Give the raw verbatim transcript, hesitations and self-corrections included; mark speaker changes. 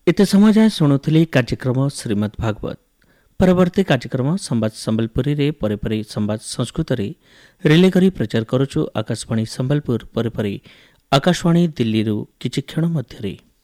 Speaker 1: एते समय जाए शुणुली कार्यक्रम श्रीमद् भागवत। परवर्ती कार्यक्रम संवाद संबलपुरी रे परे परे संवाद संस्कृत रे रिले करी प्रचार करुचु आकाशवाणी संबलपुर परे परे आकाशवाणी दिल्ली रु किछि क्षण मध्यरे।